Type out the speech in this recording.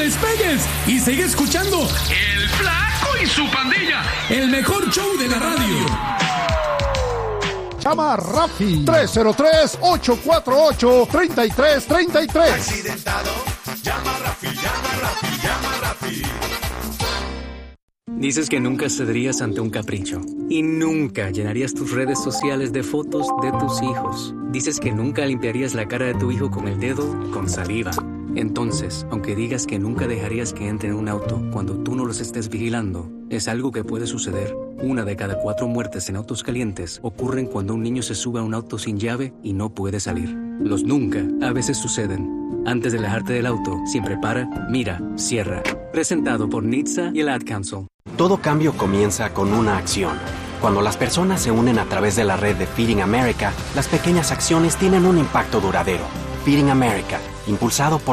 despegues y sigue escuchando El Flaco y su Pandilla, el mejor show de la radio. Llama a Rafi 303-848-3333. Accidentado, llama a Rafi, llama a Rafi, llama a Rafi. Dices que nunca cederías ante un capricho y nunca llenarías tus redes sociales de fotos de tus hijos. Dices que nunca limpiarías la cara de tu hijo con el dedo con saliva. Entonces, aunque digas que nunca dejarías que entre en un auto cuando tú no los estés vigilando, es algo que puede suceder. 1 de cada 4 muertes en autos calientes ocurren cuando un niño se sube a un auto sin llave y no puede salir. Los nunca a veces suceden. Antes de alejarte del auto, siempre para, mira, cierra. Presentado por NHTSA y el Ad Council. Todo cambio comienza con una acción. Cuando las personas se unen a través de la red de Feeding America, las pequeñas acciones tienen un impacto duradero. Feeding America, impulsado por